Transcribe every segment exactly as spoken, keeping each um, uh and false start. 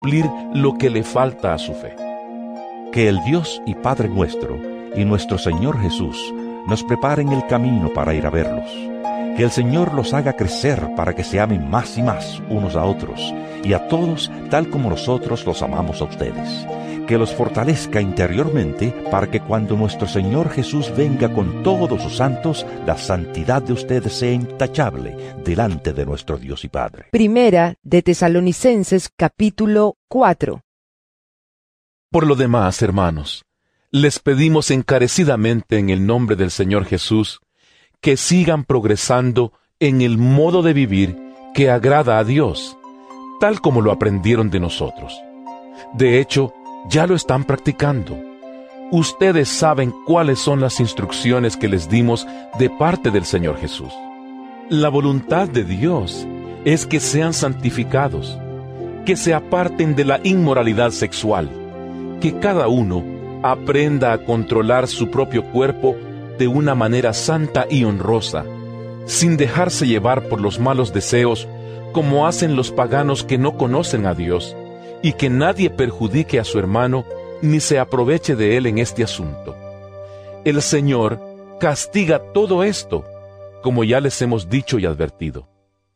suplir lo que le falta a su fe. Que el Dios y Padre nuestro y nuestro Señor Jesús nos preparen el camino para ir a verlos. Que el Señor los haga crecer para que se amen más y más unos a otros y a todos tal como nosotros los amamos a ustedes. Que los fortalezca interiormente para que cuando nuestro Señor Jesús venga con todos sus santos, la santidad de ustedes sea intachable delante de nuestro Dios y Padre. Primera de Tesalonicenses capítulo cuatro. Por lo demás, hermanos, les pedimos encarecidamente en el nombre del Señor Jesús que sigan progresando en el modo de vivir que agrada a Dios, tal como lo aprendieron de nosotros. De hecho, ya lo están practicando. Ustedes saben cuáles son las instrucciones que les dimos de parte del Señor Jesús. La voluntad de Dios es que sean santificados, que se aparten de la inmoralidad sexual, que cada uno aprenda a controlar su propio cuerpo de una manera santa y honrosa, sin dejarse llevar por los malos deseos como hacen los paganos que no conocen a Dios, y que nadie perjudique a su hermano ni se aproveche de él en este asunto. El Señor castiga todo esto, como ya les hemos dicho y advertido.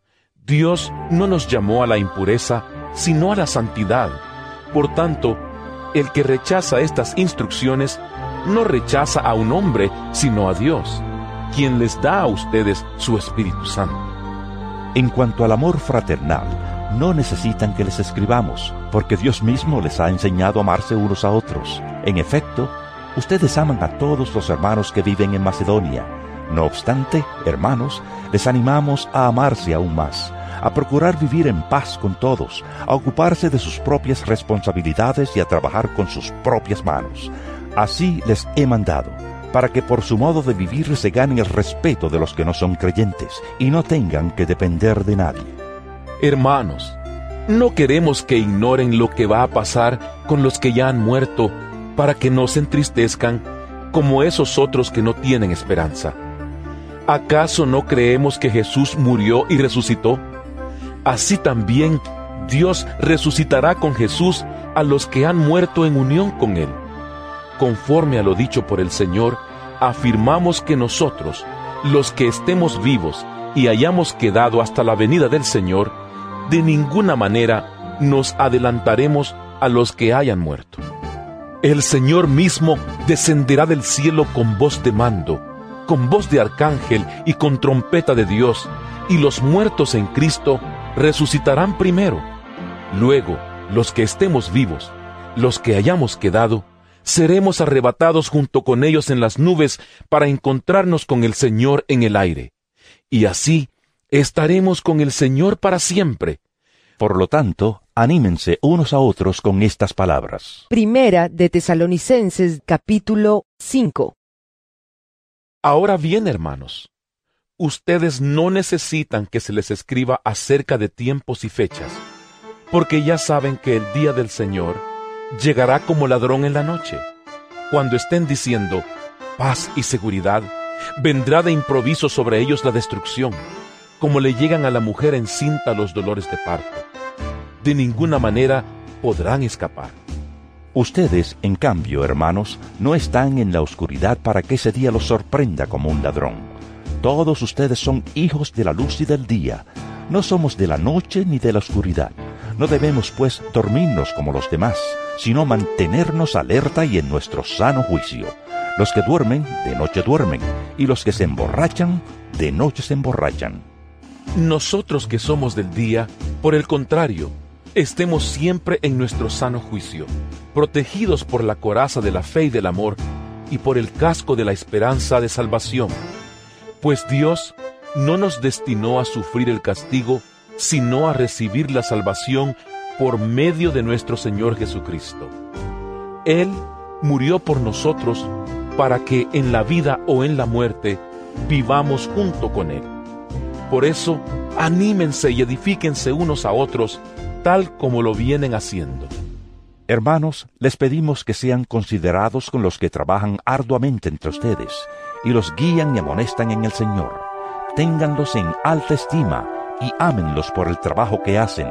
Dios no nos llamó a la impureza, sino a la santidad. Por tanto, el que rechaza estas instrucciones no rechaza a un hombre, sino a Dios, quien les da a ustedes su Espíritu Santo. En cuanto al amor fraternal, no necesitan que les escribamos, porque Dios mismo les ha enseñado a amarse unos a otros. En efecto, ustedes aman a todos los hermanos que viven en Macedonia. No obstante, hermanos, les animamos a amarse aún más, a procurar vivir en paz con todos, a ocuparse de sus propias responsabilidades y a trabajar con sus propias manos. Así les he mandado, para que por su modo de vivir se ganen el respeto de los que no son creyentes y no tengan que depender de nadie. Hermanos, no queremos que ignoren lo que va a pasar con los que ya han muerto, para que no se entristezcan como esos otros que no tienen esperanza. ¿Acaso no creemos que Jesús murió y resucitó? Así también Dios resucitará con Jesús a los que han muerto en unión con Él. Conforme a lo dicho por el Señor, afirmamos que nosotros, los que estemos vivos y hayamos quedado hasta la venida del Señor, de ninguna manera nos adelantaremos a los que hayan muerto. El Señor mismo descenderá del cielo con voz de mando, con voz de arcángel y con trompeta de Dios, y los muertos en Cristo resucitarán primero. Luego, los que estemos vivos, los que hayamos quedado, seremos arrebatados junto con ellos en las nubes para encontrarnos con el Señor en el aire. Y así estaremos con el Señor para siempre. Por lo tanto, anímense unos a otros con estas palabras. Primera de Tesalonicenses capítulo cinco. Ahora bien, hermanos, ustedes no necesitan que se les escriba acerca de tiempos y fechas, porque ya saben que el día del Señor llegará como ladrón en la noche. Cuando estén diciendo paz y seguridad, vendrá de improviso sobre ellos la destrucción, como le llegan a la mujer encinta los dolores de parto. De ninguna manera podrán escapar. Ustedes, en cambio, hermanos, no están en la oscuridad para que ese día los sorprenda como un ladrón. Todos ustedes son hijos de la luz y del día. No somos de la noche ni de la oscuridad. No debemos, pues, dormirnos como los demás, sino mantenernos alerta y en nuestro sano juicio. Los que duermen, de noche duermen, y los que se emborrachan, de noche se emborrachan. Nosotros que somos del día, por el contrario, estemos siempre en nuestro sano juicio, protegidos por la coraza de la fe y del amor, y por el casco de la esperanza de salvación. Pues Dios no nos destinó a sufrir el castigo, sino a recibir la salvación por medio de nuestro Señor Jesucristo. Él murió por nosotros para que en la vida o en la muerte vivamos junto con Él. Por eso, anímense y edifíquense unos a otros, tal como lo vienen haciendo. Hermanos, les pedimos que sean considerados con los que trabajan arduamente entre ustedes, y los guían y amonestan en el Señor. Ténganlos en alta estima, y ámenlos por el trabajo que hacen.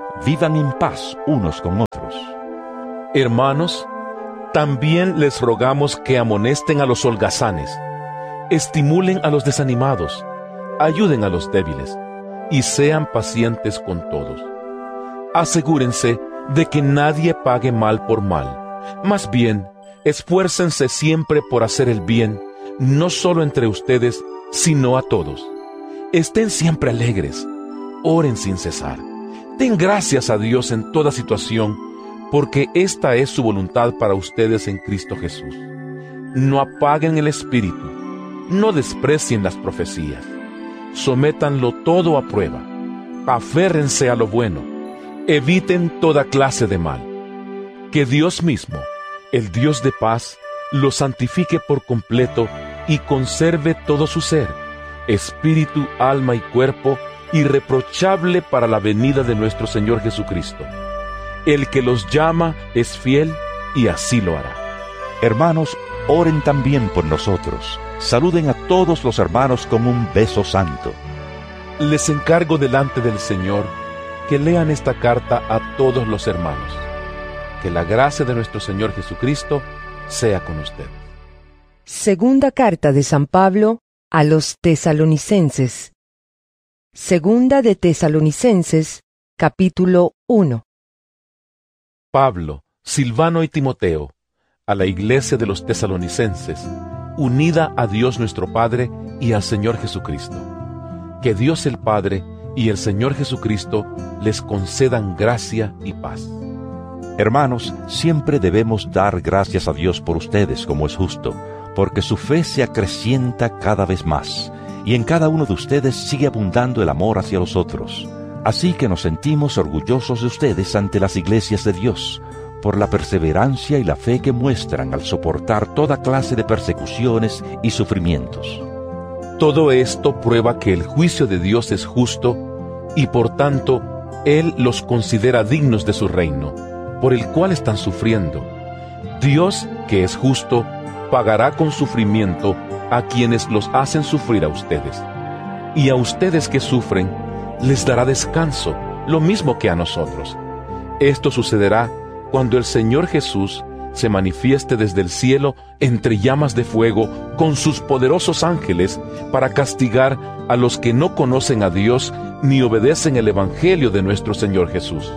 Vivan en paz unos con otros. Hermanos, también les rogamos que amonesten a los holgazanes, estimulen a los desanimados, ayuden a los débiles y sean pacientes con todos. Asegúrense de que nadie pague mal por mal. Más bien, esfuércense siempre por hacer el bien, no solo entre ustedes, sino a todos. Estén siempre alegres, oren sin cesar. Den gracias a Dios en toda situación, porque esta es su voluntad para ustedes en Cristo Jesús. No apaguen el espíritu, no desprecien las profecías. Sométanlo todo a prueba. Aférrense a lo bueno. Eviten toda clase de mal. Que Dios mismo, el Dios de paz, los santifique por completo y conserve todo su ser, espíritu, alma y cuerpo, irreprochable para la venida de nuestro Señor Jesucristo. El que los llama es fiel y así lo hará. Hermanos, oren también por nosotros. Saluden a todos los hermanos con un beso santo. Les encargo delante del Señor que lean esta carta a todos los hermanos. Que la gracia de nuestro Señor Jesucristo sea con ustedes. Segunda carta de San Pablo a los tesalonicenses. Segunda de Tesalonicenses, capítulo uno. Pablo, Silvano y Timoteo, a la iglesia de los tesalonicenses, unida a Dios nuestro Padre y al Señor Jesucristo. Que Dios el Padre y el Señor Jesucristo les concedan gracia y paz. Hermanos, siempre debemos dar gracias a Dios por ustedes, como es justo, porque su fe se acrecienta cada vez más, y en cada uno de ustedes sigue abundando el amor hacia los otros. Así que nos sentimos orgullosos de ustedes ante las iglesias de Dios, por la perseverancia y la fe que muestran al soportar toda clase de persecuciones y sufrimientos. Todo esto prueba que el juicio de Dios es justo, y por tanto, Él los considera dignos de su reino, por el cual están sufriendo. Dios, que es justo, pagará con sufrimiento a quienes los hacen sufrir a ustedes. Y a ustedes que sufren, les dará descanso, lo mismo que a nosotros. Esto sucederá cuando el Señor Jesús se manifieste desde el cielo entre llamas de fuego con sus poderosos ángeles para castigar a los que no conocen a Dios ni obedecen el Evangelio de nuestro Señor Jesús.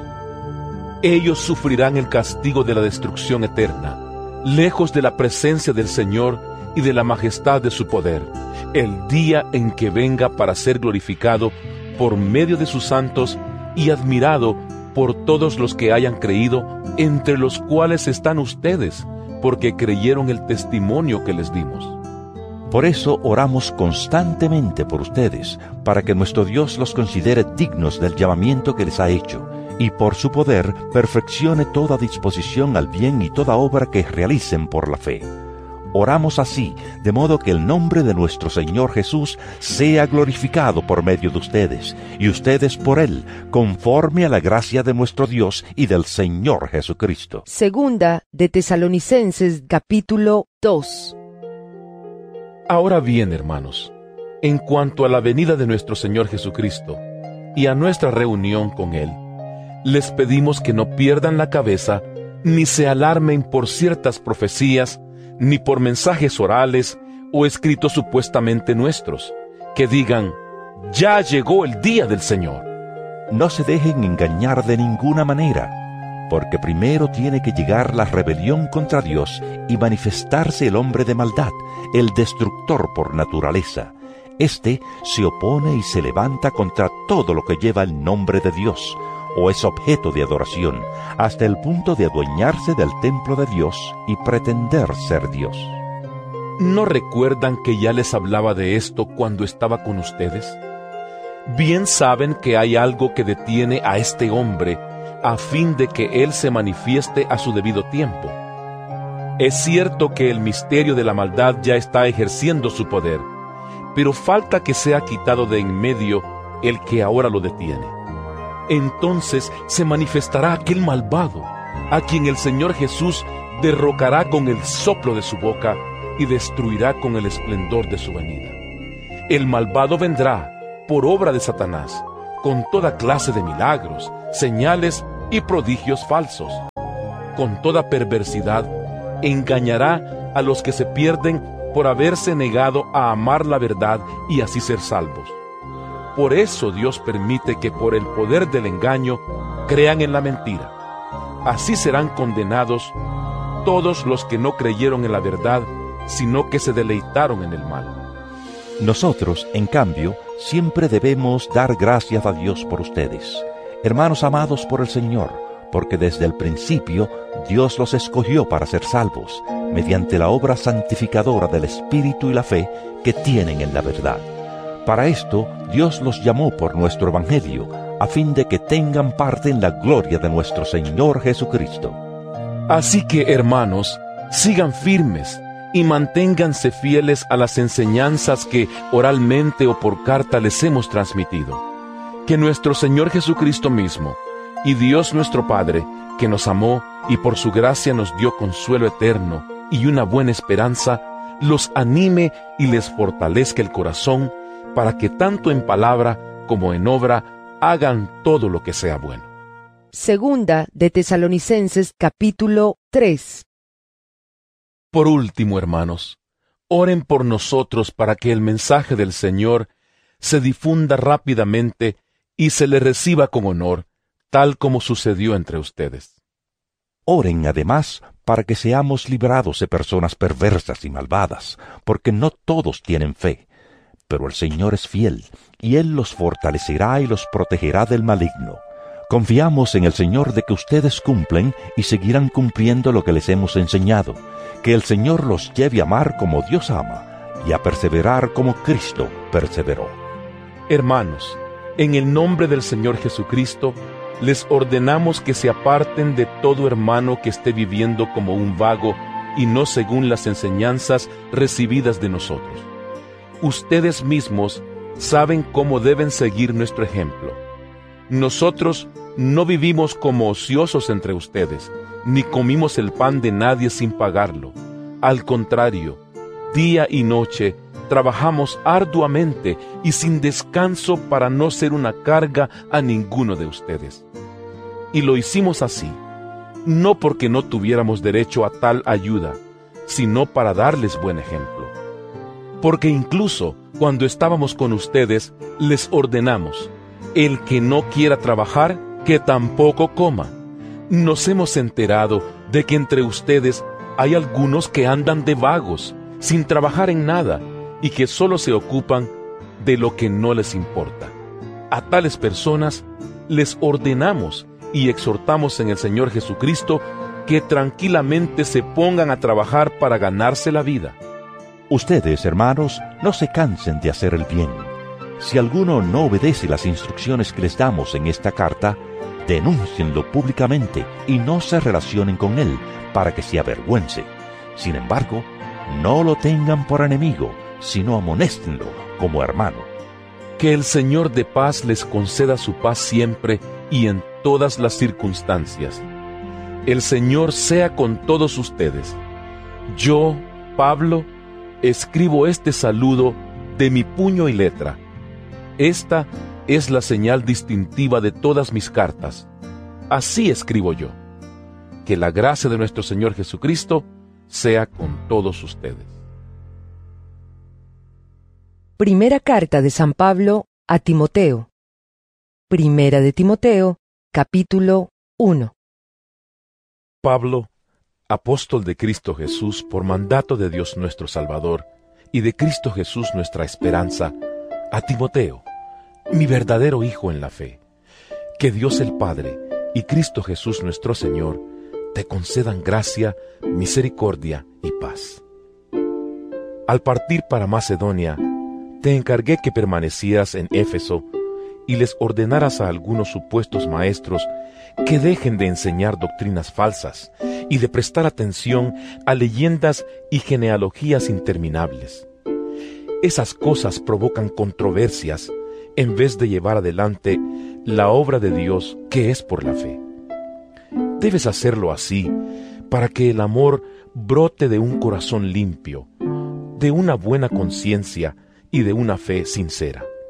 Ellos sufrirán el castigo de la destrucción eterna, lejos de la presencia del Señor y de la majestad de su poder, el día en que venga para ser glorificado por medio de sus santos y admirado por todos los que hayan creído, entre los cuales están ustedes, porque creyeron el testimonio que les dimos. Por eso oramos constantemente por ustedes, para que nuestro Dios los considere dignos del llamamiento que les ha hecho, y por su poder perfeccione toda disposición al bien y toda obra que realicen por la fe. Oramos así, de modo que el nombre de nuestro Señor Jesús sea glorificado por medio de ustedes, y ustedes por Él, conforme a la gracia de nuestro Dios y del Señor Jesucristo. Segunda de Tesalonicenses, capítulo dos. Ahora bien, hermanos, en cuanto a la venida de nuestro Señor Jesucristo y a nuestra reunión con Él, les pedimos que no pierdan la cabeza, ni se alarmen por ciertas profecías, ni por mensajes orales o escritos supuestamente nuestros, que digan, ya llegó el día del Señor. No se dejen engañar de ninguna manera, porque primero tiene que llegar la rebelión contra Dios y manifestarse el hombre de maldad, el destructor por naturaleza. Este se opone y se levanta contra todo lo que lleva el nombre de Dios, o es objeto de adoración, hasta el punto de adueñarse del templo de Dios y pretender ser Dios. ¿No recuerdan que ya les hablaba de esto cuando estaba con ustedes? Bien saben que hay algo que detiene a este hombre a fin de que él se manifieste a su debido tiempo. Es cierto que el misterio de la maldad ya está ejerciendo su poder, pero falta que sea quitado de en medio el que ahora lo detiene. Entonces se manifestará aquel malvado, a quien el Señor Jesús derrocará con el soplo de su boca y destruirá con el esplendor de su venida. El malvado vendrá por obra de Satanás, con toda clase de milagros, señales y prodigios falsos. Con toda perversidad, engañará a los que se pierden por haberse negado a amar la verdad y así ser salvos. Por eso Dios permite que por el poder del engaño crean en la mentira. Así serán condenados todos los que no creyeron en la verdad, sino que se deleitaron en el mal. Nosotros, en cambio, siempre debemos dar gracias a Dios por ustedes, hermanos amados por el Señor, porque desde el principio Dios los escogió para ser salvos, mediante la obra santificadora del Espíritu y la fe que tienen en la verdad. Para esto, Dios los llamó por nuestro Evangelio, a fin de que tengan parte en la gloria de nuestro Señor Jesucristo. Así que, hermanos, sigan firmes y manténganse fieles a las enseñanzas que oralmente o por carta les hemos transmitido. Que nuestro Señor Jesucristo mismo y Dios nuestro Padre, que nos amó y por su gracia nos dio consuelo eterno y una buena esperanza, los anime y les fortalezca el corazón para que tanto en palabra como en obra hagan todo lo que sea bueno. Segunda de Tesalonicenses capítulo tres. Por último, hermanos, oren por nosotros para que el mensaje del Señor se difunda rápidamente y se le reciba con honor, tal como sucedió entre ustedes. Oren además para que seamos librados de personas perversas y malvadas, porque no todos tienen fe. Pero el Señor es fiel, y Él los fortalecerá y los protegerá del maligno. Confiamos en el Señor de que ustedes cumplen y seguirán cumpliendo lo que les hemos enseñado, que el Señor los lleve a amar como Dios ama, y a perseverar como Cristo perseveró. Hermanos, en el nombre del Señor Jesucristo, les ordenamos que se aparten de todo hermano que esté viviendo como un vago y no según las enseñanzas recibidas de nosotros. Ustedes mismos saben cómo deben seguir nuestro ejemplo. Nosotros no vivimos como ociosos entre ustedes, ni comimos el pan de nadie sin pagarlo. Al contrario, día y noche trabajamos arduamente y sin descanso para no ser una carga a ninguno de ustedes. Y lo hicimos así, no porque no tuviéramos derecho a tal ayuda, sino para darles buen ejemplo. Porque incluso cuando estábamos con ustedes, les ordenamos: el que no quiera trabajar, que tampoco coma. Nos hemos enterado de que entre ustedes hay algunos que andan de vagos, sin trabajar en nada, y que solo se ocupan de lo que no les importa. A tales personas les ordenamos y exhortamos en el Señor Jesucristo que tranquilamente se pongan a trabajar para ganarse la vida. Ustedes, hermanos, no se cansen de hacer el bien. Si alguno no obedece las instrucciones que les damos en esta carta, denúncienlo públicamente y no se relacionen con él para que se avergüence. Sin embargo, no lo tengan por enemigo, sino amonéstenlo como hermano. Que el Señor de paz les conceda su paz siempre y en todas las circunstancias. El Señor sea con todos ustedes. Yo, Pablo, escribo este saludo de mi puño y letra. Esta es la señal distintiva de todas mis cartas. Así escribo yo. Que la gracia de nuestro Señor Jesucristo sea con todos ustedes. Primera carta de San Pablo a Timoteo. Primera de Timoteo, capítulo uno. Pablo, apóstol de Cristo Jesús por mandato de Dios nuestro Salvador y de Cristo Jesús nuestra esperanza, a Timoteo, mi verdadero hijo en la fe. Que Dios el Padre y Cristo Jesús nuestro Señor te concedan gracia, misericordia y paz. Al partir para Macedonia, te encargué que permanecieras en Éfeso y les ordenaras a algunos supuestos maestros que dejen de enseñar doctrinas falsas y de prestar atención a leyendas y genealogías interminables. Esas cosas provocan controversias en vez de llevar adelante la obra de Dios que es por la fe. Debes hacerlo así para que el amor brote de un corazón limpio, de una buena conciencia y de una fe sincera.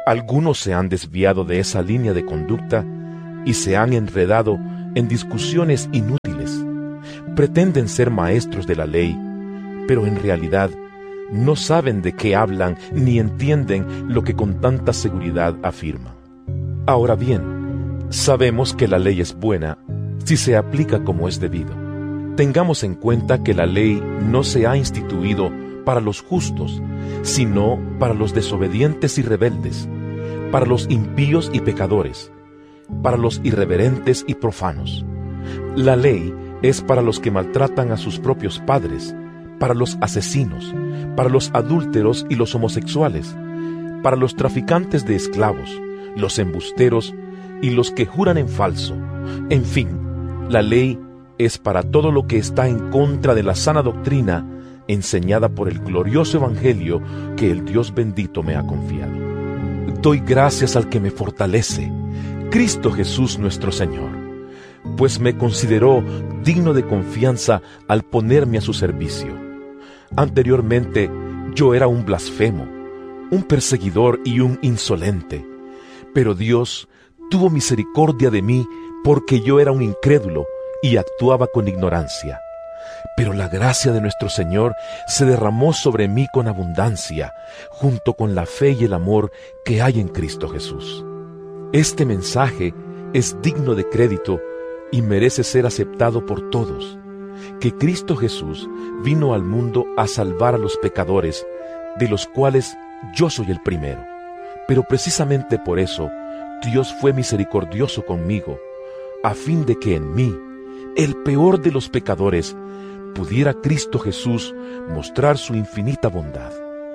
Algunos se han desviado de esa línea de conducta y se han enredado en discusiones inútiles. Pretenden ser maestros de la ley, pero en realidad no saben de qué hablan ni entienden lo que con tanta seguridad afirman. Ahora bien, sabemos que la ley es buena si se aplica como es debido. Tengamos en cuenta que la ley no se ha instituido para los justos, sino para los desobedientes y rebeldes, para los impíos y pecadores, para los irreverentes y profanos. La ley es para los que maltratan a sus propios padres, para los asesinos, para los adúlteros y los homosexuales, para los traficantes de esclavos, los embusteros y los que juran en falso. En fin, la ley es para todo lo que está en contra de la sana doctrina enseñada por el glorioso Evangelio que el Dios bendito me ha confiado. Doy gracias al que me fortalece, Cristo Jesús nuestro Señor, pues me consideró digno de confianza al ponerme a su servicio. Anteriormente yo era un blasfemo, un perseguidor y un insolente, pero Dios tuvo misericordia de mí porque yo era un incrédulo y actuaba con ignorancia. Pero la gracia de nuestro Señor se derramó sobre mí con abundancia, junto con la fe y el amor que hay en Cristo Jesús. Este mensaje es digno de crédito y merece ser aceptado por todos, que Cristo Jesús vino al mundo a salvar a los pecadores, de los cuales yo soy el primero. Pero precisamente por eso, Dios fue misericordioso conmigo, a fin de que en mí, el peor de los pecadores, pudiera Cristo Jesús mostrar su infinita bondad.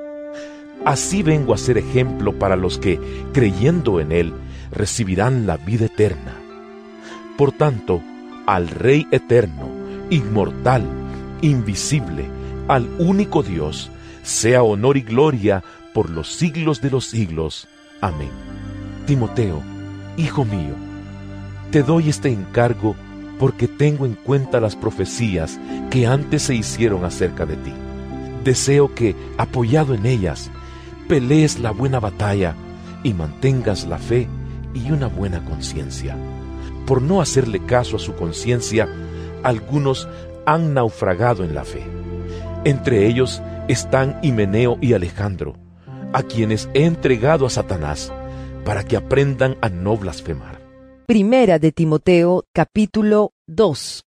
Así vengo a ser ejemplo para los que, creyendo en Él, recibirán la vida eterna. Por tanto, al Rey eterno, inmortal, invisible, al único Dios, sea honor y gloria por los siglos de los siglos. Amén. Timoteo, hijo mío, te doy este encargo porque tengo en cuenta las profecías que antes se hicieron acerca de ti. Deseo que, apoyado en ellas, pelees la buena batalla y mantengas la fe y una buena conciencia. Por no hacerle caso a su conciencia, algunos han naufragado en la fe. Entre ellos están Himeneo y Alejandro, a quienes he entregado a Satanás, para que aprendan a no blasfemar. Primera de Timoteo, capítulo dos.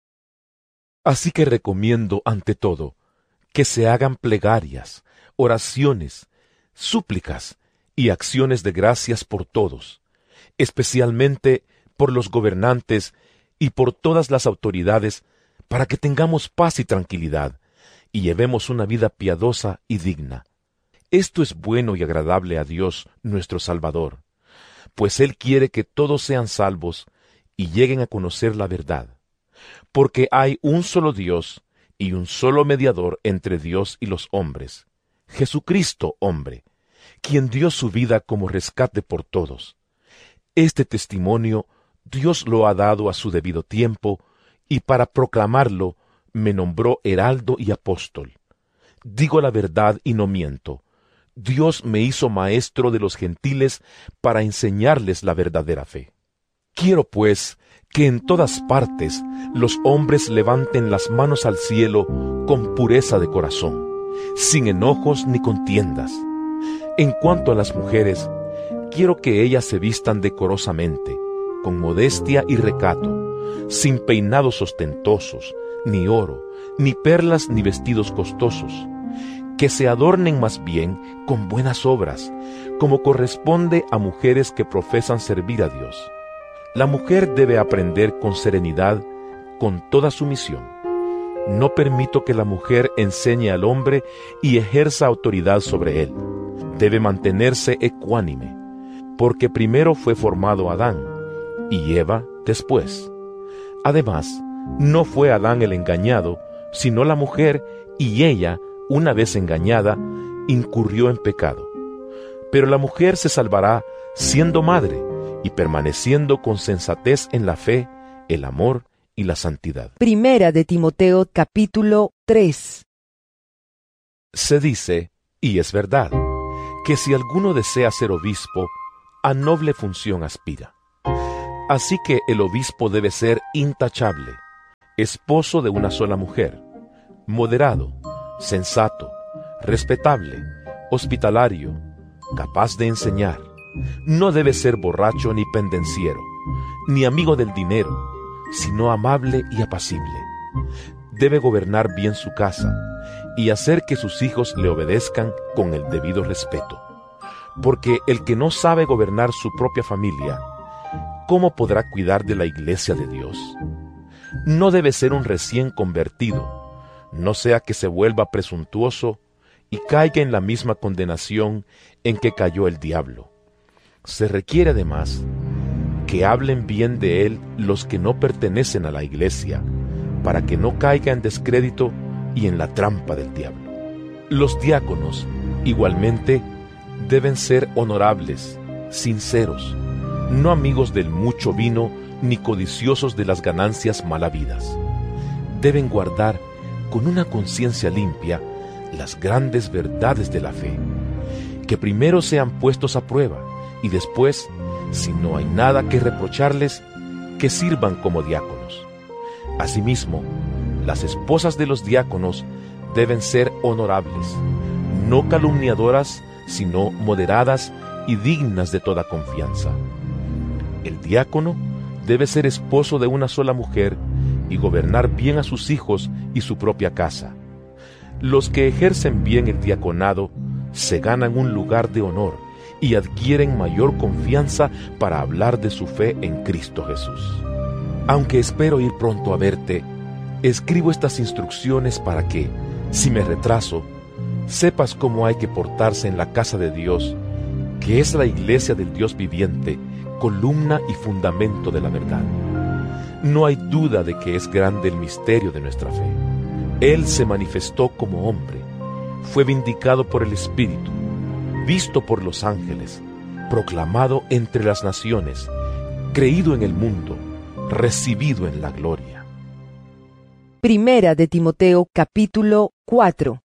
Así que recomiendo ante todo que se hagan plegarias, oraciones, súplicas y acciones de gracias por todos, especialmente por los gobernantes y por todas las autoridades, para que tengamos paz y tranquilidad y llevemos una vida piadosa y digna. Esto es bueno y agradable a Dios nuestro Salvador, pues Él quiere que todos sean salvos y lleguen a conocer la verdad, porque hay un solo Dios y un solo mediador entre Dios y los hombres, Jesucristo hombre, quien dio su vida como rescate por todos. Este testimonio Dios lo ha dado a su debido tiempo, y para proclamarlo me nombró heraldo y apóstol. Digo la verdad y no miento. Dios me hizo maestro de los gentiles para enseñarles la verdadera fe. Quiero, pues, que en todas partes los hombres levanten las manos al cielo con pureza de corazón, sin enojos ni contiendas. En cuanto a las mujeres, quiero que ellas se vistan decorosamente, con modestia y recato, sin peinados ostentosos, ni oro, ni perlas, ni vestidos costosos, que se adornen más bien con buenas obras, como corresponde a mujeres que profesan servir a Dios. La mujer debe aprender con serenidad, con toda sumisión. No permito que la mujer enseñe al hombre y ejerza autoridad sobre él. Debe mantenerse ecuánime, porque primero fue formado Adán, y Eva después. Además, no fue Adán el engañado, sino la mujer, y ella, una vez engañada, incurrió en pecado. Pero la mujer se salvará siendo madre y permaneciendo con sensatez en la fe, el amor y la santidad. Primera de Timoteo, capítulo tres. Se dice, y es verdad, que si alguno desea ser obispo, a noble función aspira. Así que el obispo debe ser intachable, esposo de una sola mujer, moderado, sensato, respetable, hospitalario, capaz de enseñar. No debe ser borracho ni pendenciero, ni amigo del dinero, sino amable y apacible. Debe gobernar bien su casa y hacer que sus hijos le obedezcan con el debido respeto. Porque el que no sabe gobernar su propia familia, ¿cómo podrá cuidar de la iglesia de Dios? No debe ser un recién convertido, no sea que se vuelva presuntuoso y caiga en la misma condenación en que cayó el diablo. Se requiere además que hablen bien de él los que no pertenecen a la iglesia, para que no caiga en descrédito y en la trampa del diablo. Los diáconos, igualmente, deben ser honorables, sinceros, no amigos del mucho vino ni codiciosos de las ganancias mal habidas. Deben guardar con una conciencia limpia las grandes verdades de la fe, que primero sean puestos a prueba y después, si no hay nada que reprocharles, que sirvan como diáconos. Asimismo, las esposas de los diáconos deben ser honorables, no calumniadoras, sino moderadas y dignas de toda confianza. El diácono debe ser esposo de una sola mujer y gobernar bien a sus hijos y su propia casa. Los que ejercen bien el diaconado se ganan un lugar de honor y adquieren mayor confianza para hablar de su fe en Cristo Jesús. Aunque espero ir pronto a verte, escribo estas instrucciones para que, si me retraso, sepas cómo hay que portarse en la casa de Dios, que es la iglesia del Dios viviente, columna y fundamento de la verdad. No hay duda de que es grande el misterio de nuestra fe. Él se manifestó como hombre, fue vindicado por el Espíritu, visto por los ángeles, proclamado entre las naciones, creído en el mundo, recibido en la gloria. Primera de Timoteo capítulo cuatro.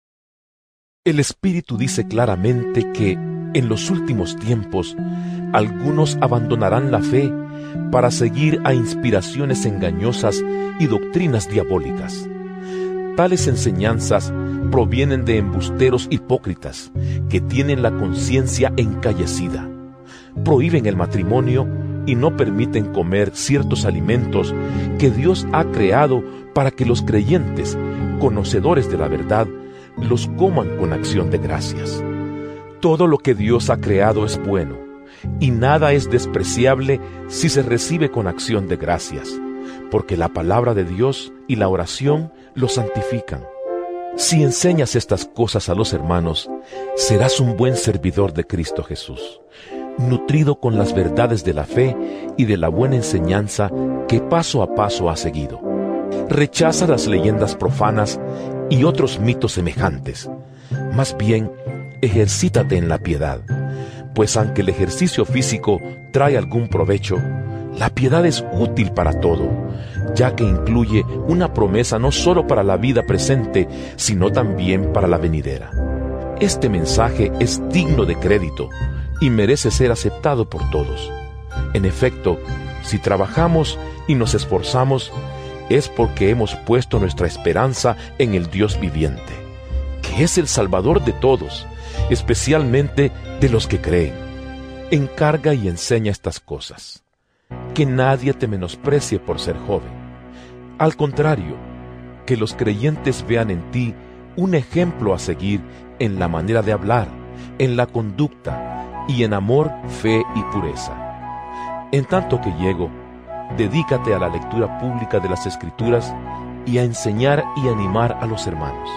El Espíritu dice claramente que, en los últimos tiempos, algunos abandonarán la fe para seguir a inspiraciones engañosas y doctrinas diabólicas. Tales enseñanzas provienen de embusteros hipócritas que tienen la conciencia encallecida. Prohíben el matrimonio y no permiten comer ciertos alimentos que Dios ha creado para que los creyentes, conocedores de la verdad, los coman con acción de gracias. Todo lo que Dios ha creado es bueno, y nada es despreciable si se recibe con acción de gracias, porque la palabra de Dios y la oración lo santifican. Si enseñas estas cosas a los hermanos, serás un buen servidor de Cristo Jesús, nutrido con las verdades de la fe y de la buena enseñanza que paso a paso has seguido. Rechaza las leyendas profanas y otros mitos semejantes. Más bien, ejercítate en la piedad, pues aunque el ejercicio físico trae algún provecho, la piedad es útil para todo, ya que incluye una promesa no solo para la vida presente, sino también para la venidera. Este mensaje es digno de crédito y merece ser aceptado por todos. En efecto, si trabajamos y nos esforzamos, es porque hemos puesto nuestra esperanza en el Dios viviente, que es el Salvador de todos, especialmente de los que creen. Encarga y enseña estas cosas. Que nadie te menosprecie por ser joven. Al contrario, que los creyentes vean en ti un ejemplo a seguir en la manera de hablar, en la conducta y en amor, fe y pureza. En tanto que llego, dedícate a la lectura pública de las Escrituras y a enseñar y animar a los hermanos.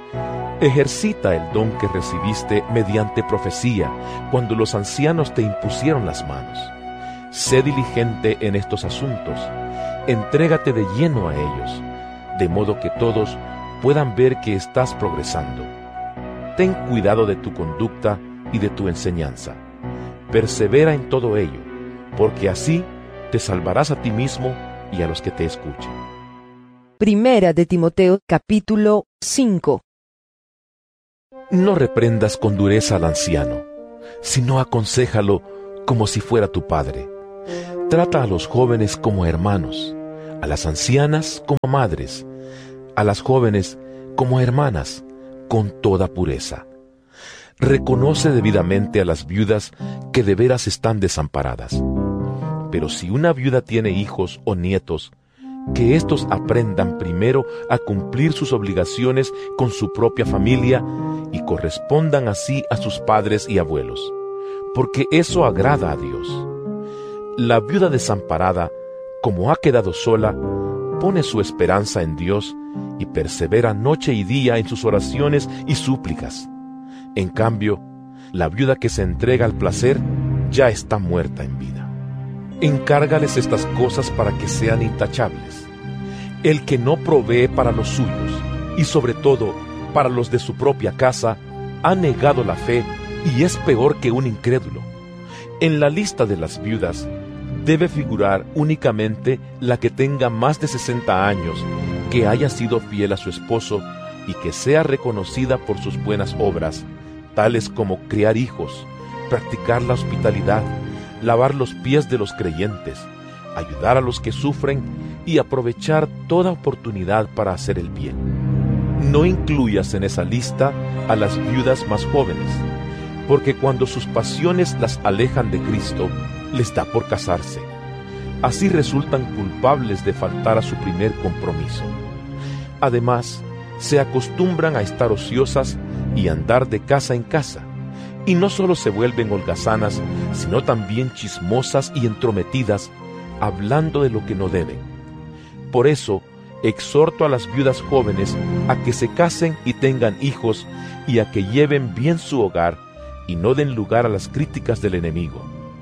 Ejercita el don que recibiste mediante profecía cuando los ancianos te impusieron las manos. Sé diligente en estos asuntos, entrégate de lleno a ellos, de modo que todos puedan ver que estás progresando. Ten cuidado de tu conducta y de tu enseñanza. Persevera en todo ello, porque así te salvarás a ti mismo y a los que te escuchen. Primera de Timoteo capítulo cinco. No reprendas con dureza al anciano, sino aconséjalo como si fuera tu padre. Trata a los jóvenes como hermanos, a las ancianas como madres, a las jóvenes como hermanas, con toda pureza. Reconoce debidamente a las viudas que de veras están desamparadas. Pero si una viuda tiene hijos o nietos, que éstos aprendan primero a cumplir sus obligaciones con su propia familia y correspondan así a sus padres y abuelos, porque eso agrada a Dios. La viuda desamparada, como ha quedado sola, pone su esperanza en Dios y persevera noche y día en sus oraciones y súplicas. En cambio, la viuda que se entrega al placer ya está muerta en vida. Encárgales estas cosas para que sean intachables. El que no provee para los suyos, y sobre todo para los de su propia casa, ha negado la fe y es peor que un incrédulo. En la lista de las viudas debe figurar únicamente la que tenga más de sesenta años, que haya sido fiel a su esposo y que sea reconocida por sus buenas obras, tales como criar hijos, practicar la hospitalidad, lavar los pies de los creyentes, ayudar a los que sufren y aprovechar toda oportunidad para hacer el bien. No incluyas en esa lista a las viudas más jóvenes, porque cuando sus pasiones las alejan de Cristo, les da por casarse. Así resultan culpables de faltar a su primer compromiso. Además, se acostumbran a estar ociosas y andar de casa en casa, y no solo se vuelven holgazanas, sino también chismosas y entrometidas, hablando de lo que no deben. Por eso, exhorto a las viudas jóvenes a que se casen y tengan hijos, y a que lleven bien su hogar, y no den lugar a las críticas del enemigo.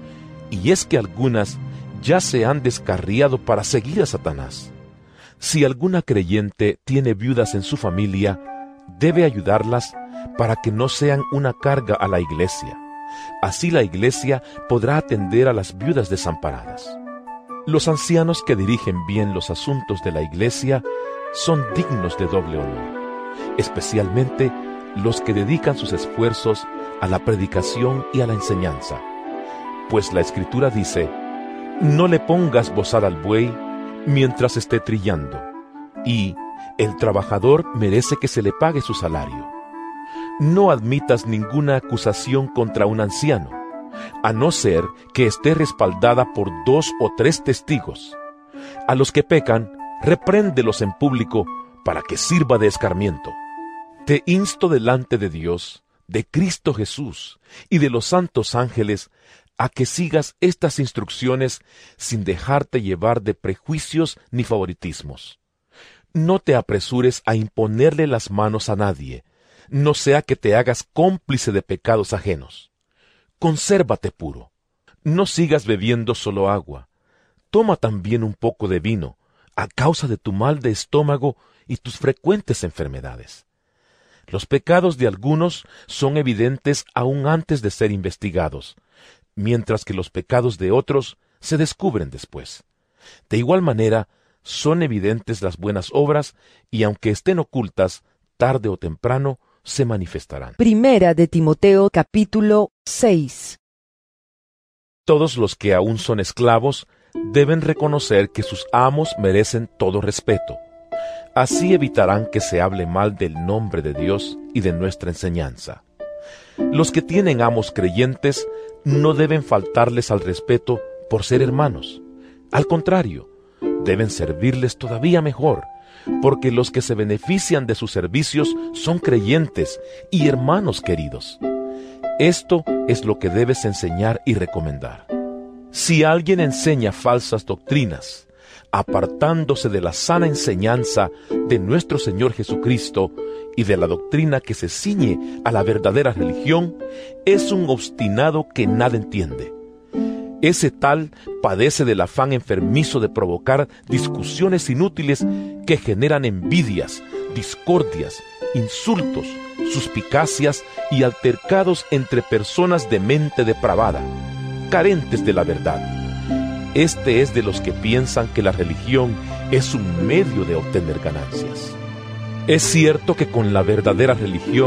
Y es que algunas ya se han descarriado para seguir a Satanás. Si alguna creyente tiene viudas en su familia, debe ayudarlas para que no sean una carga a la iglesia. Así la iglesia podrá atender a las viudas desamparadas. Los ancianos que dirigen bien los asuntos de la iglesia son dignos de doble honor, especialmente los que dedican sus esfuerzos a la predicación y a la enseñanza. Pues la Escritura dice: no le pongas bozal al buey mientras esté trillando, y el trabajador merece que se le pague su salario. No admitas ninguna acusación contra un anciano, a no ser que esté respaldada por dos o tres testigos. A los que pecan, repréndelos en público para que sirva de escarmiento. Te insto delante de Dios, de Cristo Jesús y de los santos ángeles, a que sigas estas instrucciones sin dejarte llevar de prejuicios ni favoritismos. No te apresures a imponerle las manos a nadie, no sea que te hagas cómplice de pecados ajenos. Consérvate puro. No sigas bebiendo solo agua. Toma también un poco de vino, a causa de tu mal de estómago y tus frecuentes enfermedades. Los pecados de algunos son evidentes aún antes de ser investigados, mientras que los pecados de otros se descubren después. De igual manera, son evidentes las buenas obras, y aunque estén ocultas, tarde o temprano se manifestarán. Primera de Timoteo capítulo seis. Todos los que aún son esclavos deben reconocer que sus amos merecen todo respeto. Así evitarán que se hable mal del nombre de Dios y de nuestra enseñanza. Los que tienen amos creyentes no deben faltarles al respeto por ser hermanos. Al contrario, deben servirles todavía mejor, porque los que se benefician de sus servicios son creyentes y hermanos queridos. Esto es lo que debes enseñar y recomendar. Si alguien enseña falsas doctrinas, apartándose de la sana enseñanza de nuestro Señor Jesucristo y de la doctrina que se ciñe a la verdadera religión, es un obstinado que nada entiende. Ese tal padece del afán enfermizo de provocar discusiones inútiles que generan envidias, discordias, insultos, suspicacias y altercados entre personas de mente depravada, carentes de la verdad. Este es de los que piensan que la religión es un medio de obtener ganancias. Es cierto que con la verdadera religión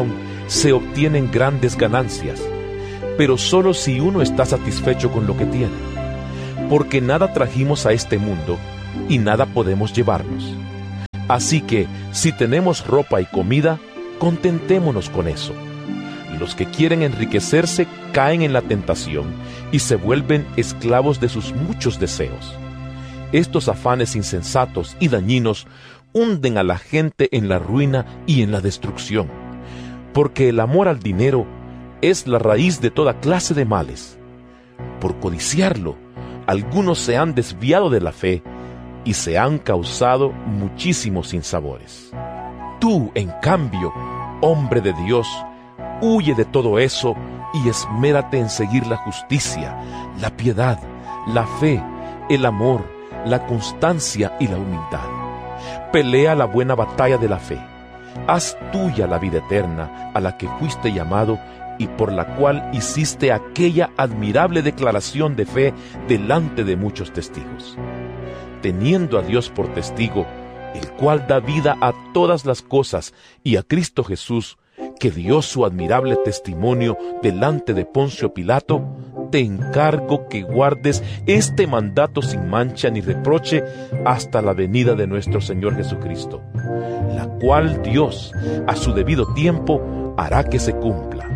se obtienen grandes ganancias, pero solo si uno está satisfecho con lo que tiene, porque nada trajimos a este mundo y nada podemos llevarnos. Así que, si tenemos ropa y comida, contentémonos con eso. Los que quieren enriquecerse caen en la tentación y se vuelven esclavos de sus muchos deseos. Estos afanes insensatos y dañinos hunden a la gente en la ruina y en la destrucción, porque el amor al dinero es la raíz de toda clase de males. Por codiciarlo, algunos se han desviado de la fe y se han causado muchísimos sinsabores. Tú, en cambio, hombre de Dios, huye de todo eso y esmérate en seguir la justicia, la piedad, la fe, el amor, la constancia y la humildad. Pelea la buena batalla de la fe. Haz tuya la vida eterna a la que fuiste llamado y por la cual hiciste aquella admirable declaración de fe delante de muchos testigos. Teniendo a Dios por testigo, el cual da vida a todas las cosas, y a Cristo Jesús, que dio su admirable testimonio delante de Poncio Pilato, te encargo que guardes este mandato sin mancha ni reproche hasta la venida de nuestro Señor Jesucristo, la cual Dios, a su debido tiempo, hará que se cumpla.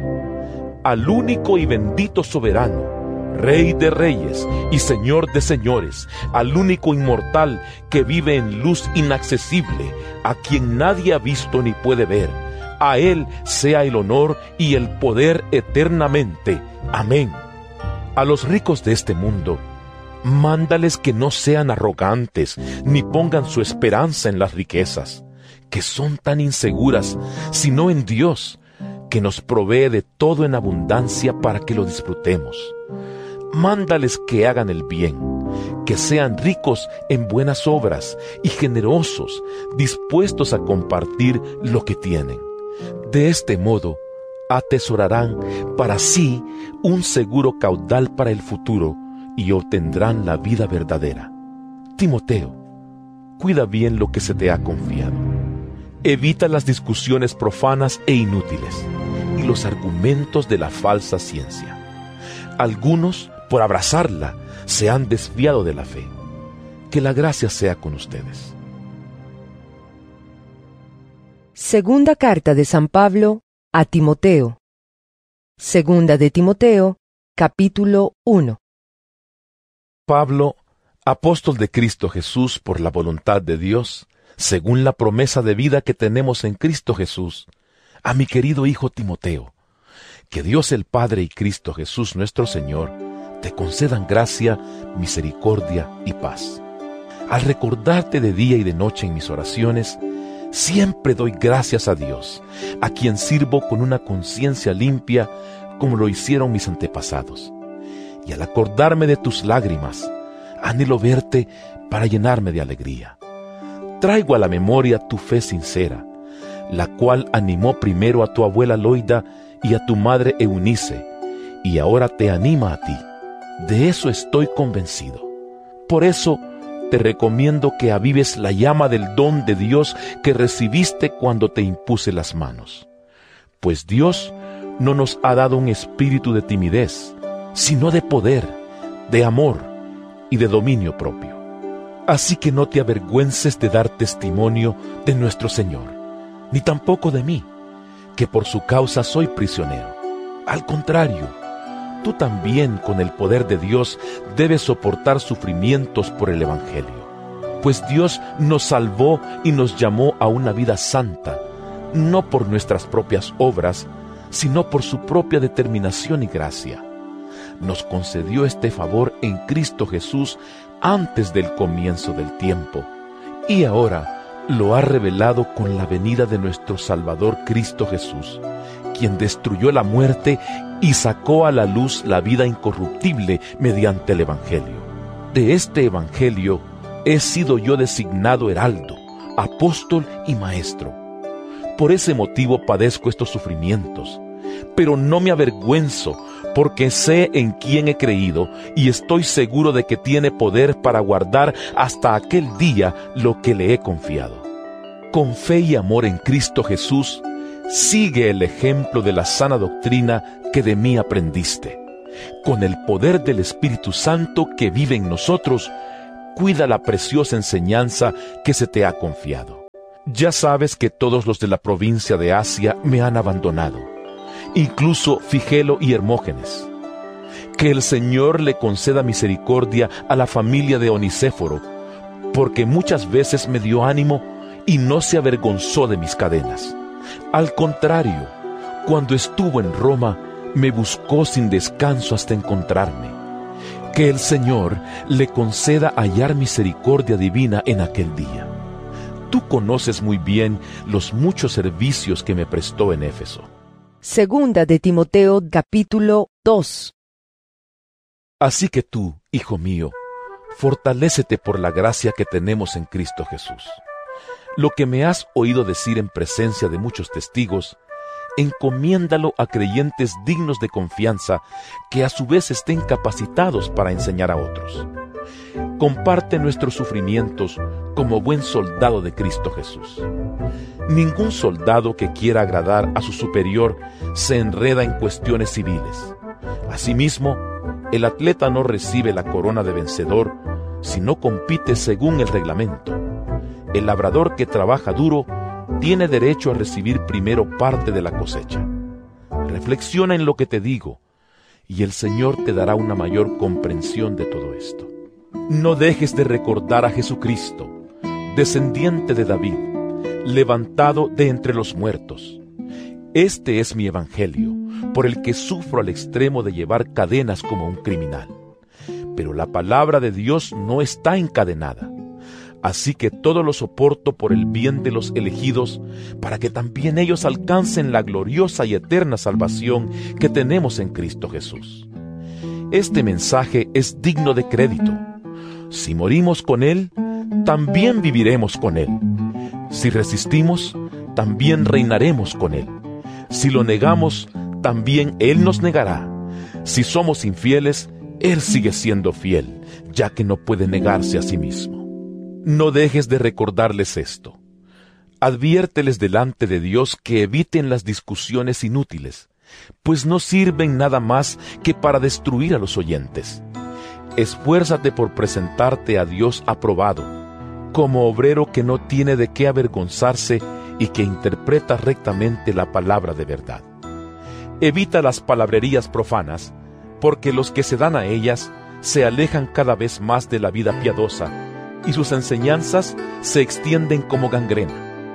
Al único y bendito soberano, Rey de reyes y Señor de señores, al único inmortal que vive en luz inaccesible, a quien nadie ha visto ni puede ver, a Él sea el honor y el poder eternamente. Amén. A los ricos de este mundo, mándales que no sean arrogantes, ni pongan su esperanza en las riquezas, que son tan inseguras, sino en Dios, que nos provee de todo en abundancia para que lo disfrutemos. Mándales que hagan el bien, que sean ricos en buenas obras y generosos, dispuestos a compartir lo que tienen. De este modo, atesorarán para sí un seguro caudal para el futuro y obtendrán la vida verdadera. Timoteo, cuida bien lo que se te ha confiado. Evita las discusiones profanas e inútiles y los argumentos de la falsa ciencia. Algunos, por abrazarla, se han desviado de la fe. Que la gracia sea con ustedes. Segunda carta de San Pablo a Timoteo. Segunda de Timoteo, capítulo uno. Pablo, apóstol de Cristo Jesús por la voluntad de Dios, según la promesa de vida que tenemos en Cristo Jesús, a mi querido hijo Timoteo, que Dios el Padre y Cristo Jesús nuestro Señor te concedan gracia, misericordia y paz. Al recordarte de día y de noche en mis oraciones, siempre doy gracias a Dios, a quien sirvo con una conciencia limpia como lo hicieron mis antepasados. Y al acordarme de tus lágrimas, anhelo verte para llenarme de alegría. Traigo a la memoria tu fe sincera, la cual animó primero a tu abuela Loida y a tu madre Eunice, y ahora te anima a ti. De eso estoy convencido. Por eso te recomiendo que avives la llama del don de Dios que recibiste cuando te impuse las manos. Pues Dios no nos ha dado un espíritu de timidez, sino de poder, de amor y de dominio propio. Así que no te avergüences de dar testimonio de nuestro Señor, ni tampoco de mí, que por su causa soy prisionero. Al contrario, tú también con el poder de Dios debes soportar sufrimientos por el Evangelio. Pues Dios nos salvó y nos llamó a una vida santa, no por nuestras propias obras, sino por su propia determinación y gracia. Nos concedió este favor en Cristo Jesús antes del comienzo del tiempo, y ahora lo ha revelado con la venida de nuestro Salvador Cristo Jesús, quien destruyó la muerte y sacó a la luz la vida incorruptible mediante el Evangelio. De este Evangelio he sido yo designado heraldo, apóstol y maestro. Por ese motivo padezco estos sufrimientos, pero no me avergüenzo, porque sé en quién he creído y estoy seguro de que tiene poder para guardar hasta aquel día lo que le he confiado. Con fe y amor en Cristo Jesús, Sigue el ejemplo de la sana doctrina que de mí aprendiste. Con el poder del Espíritu Santo que vive en nosotros, cuida la preciosa enseñanza que se te ha confiado. Ya sabes que todos los de la provincia de Asia me han abandonado, incluso Figelo y Hermógenes. Que el Señor le conceda misericordia a la familia de Onicéforo, porque muchas veces me dio ánimo y no se avergonzó de mis cadenas. Al contrario, cuando estuvo en Roma, me buscó sin descanso hasta encontrarme. Que el Señor le conceda hallar misericordia divina en aquel día. Tú conoces muy bien los muchos servicios que me prestó en Éfeso. Segunda de Timoteo, capítulo dos. Así que tú, hijo mío, fortalécete por la gracia que tenemos en Cristo Jesús. Lo que me has oído decir en presencia de muchos testigos, encomiéndalo a creyentes dignos de confianza, que a su vez estén capacitados para enseñar a otros. Comparte nuestros sufrimientos como buen soldado de Cristo Jesús. Ningún soldado que quiera agradar a su superior se enreda en cuestiones civiles. Asimismo, el atleta no recibe la corona de vencedor si no compite según el reglamento. El labrador que trabaja duro tiene derecho a recibir primero parte de la cosecha. Reflexiona en lo que te digo, y el Señor te dará una mayor comprensión de todo esto. No dejes de recordar a Jesucristo, descendiente de David, levantado de entre los muertos. Este es mi evangelio, por el que sufro al extremo de llevar cadenas como un criminal. Pero la palabra de Dios no está encadenada. Así que todo lo soporto por el bien de los elegidos, para que también ellos alcancen la gloriosa y eterna salvación que tenemos en Cristo Jesús. Este mensaje es digno de crédito. Si morimos con Él, también viviremos con Él. Si resistimos, también reinaremos con Él. Si lo negamos, también Él nos negará. Si somos infieles, Él sigue siendo fiel, ya que no puede negarse a sí mismo. No dejes de recordarles esto. Adviérteles delante de Dios que eviten las discusiones inútiles, pues no sirven nada más que para destruir a los oyentes. Esfuérzate por presentarte a Dios aprobado, como obrero que no tiene de qué avergonzarse y que interpreta rectamente la palabra de verdad. Evita las palabrerías profanas, porque los que se dan a ellas se alejan cada vez más de la vida piadosa, y sus enseñanzas se extienden como gangrena.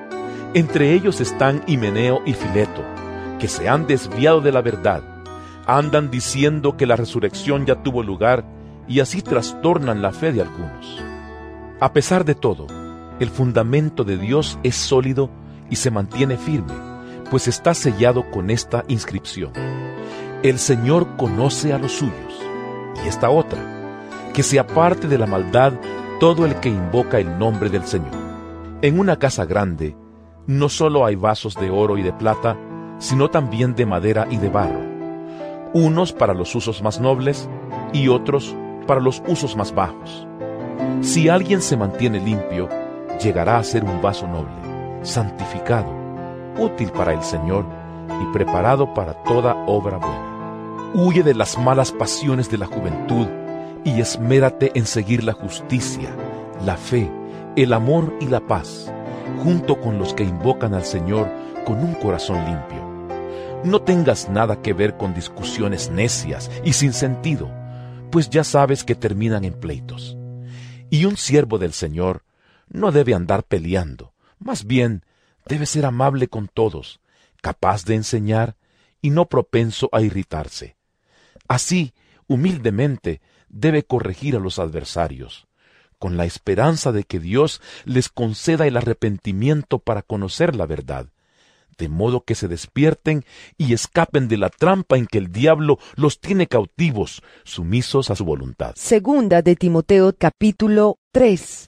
Entre ellos están Himeneo y Fileto, que se han desviado de la verdad. Andan diciendo que la resurrección ya tuvo lugar, y así trastornan la fe de algunos. A pesar de todo, el fundamento de Dios es sólido y se mantiene firme, pues está sellado con esta inscripción: El Señor conoce a los suyos. Y esta otra: que se aparte de la maldad todo el que invoca el nombre del Señor. En una casa grande, no solo hay vasos de oro y de plata, sino también de madera y de barro, unos para los usos más nobles y otros para los usos más bajos. Si alguien se mantiene limpio, llegará a ser un vaso noble, santificado, útil para el Señor y preparado para toda obra buena. Huye de las malas pasiones de la juventud y esmérate en seguir la justicia, la fe, el amor y la paz, junto con los que invocan al Señor con un corazón limpio. No tengas nada que ver con discusiones necias y sin sentido, pues ya sabes que terminan en pleitos. Y un siervo del Señor no debe andar peleando, más bien debe ser amable con todos, capaz de enseñar y no propenso a irritarse. Así, humildemente, debe corregir a los adversarios, con la esperanza de que Dios les conceda el arrepentimiento para conocer la verdad, de modo que se despierten y escapen de la trampa en que el diablo los tiene cautivos, sumisos a su voluntad. Segunda de Timoteo, capítulo tres.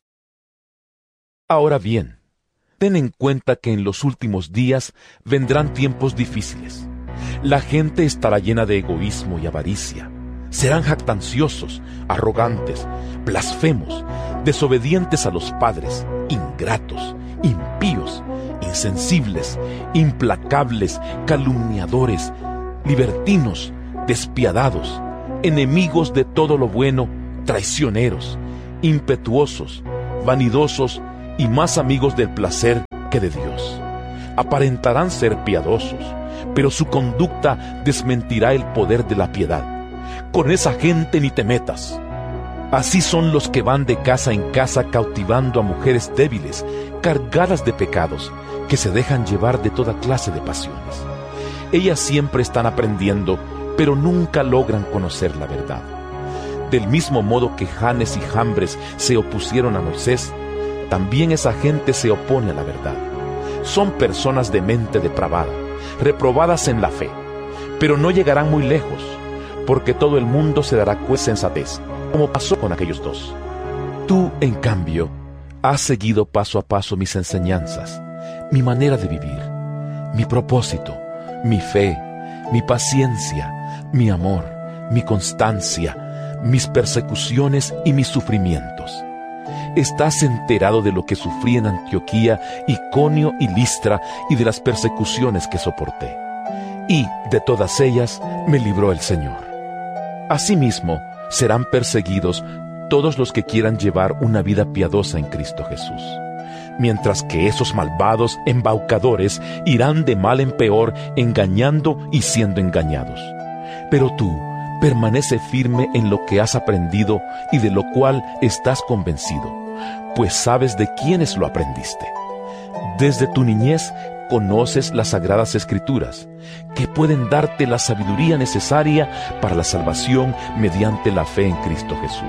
Ahora bien, ten en cuenta que en los últimos días vendrán tiempos difíciles. La gente estará llena de egoísmo y avaricia. Serán jactanciosos, arrogantes, blasfemos, desobedientes a los padres, ingratos, impíos, insensibles, implacables, calumniadores, libertinos, despiadados, enemigos de todo lo bueno, traicioneros, impetuosos, vanidosos y más amigos del placer que de Dios. Aparentarán ser piadosos, pero su conducta desmentirá el poder de la piedad. Con esa gente ni te metas. Así son los que van de casa en casa cautivando a mujeres débiles, cargadas de pecados, que se dejan llevar de toda clase de pasiones. Ellas siempre están aprendiendo, pero nunca logran conocer la verdad. Del mismo modo que Janes y Jambres se opusieron a Moisés, también esa gente se opone a la verdad. Son personas de mente depravada, reprobadas en la fe, pero no llegarán muy lejos, porque todo el mundo se dará cuenta de sensatez, como pasó con aquellos dos. Tú, en cambio, has seguido paso a paso mis enseñanzas, mi manera de vivir, mi propósito, mi fe, mi paciencia, mi amor, mi constancia, mis persecuciones y mis sufrimientos. Estás enterado de lo que sufrí en Antioquía, Iconio y Listra y de las persecuciones que soporté. Y de todas ellas me libró el Señor. Asimismo, serán perseguidos todos los que quieran llevar una vida piadosa en Cristo Jesús, mientras que esos malvados embaucadores irán de mal en peor, engañando y siendo engañados. Pero tú, permanece firme en lo que has aprendido y de lo cual estás convencido, pues sabes de quiénes lo aprendiste. Desde tu niñez conoces las Sagradas Escrituras, que pueden darte la sabiduría necesaria para la salvación mediante la fe en Cristo Jesús.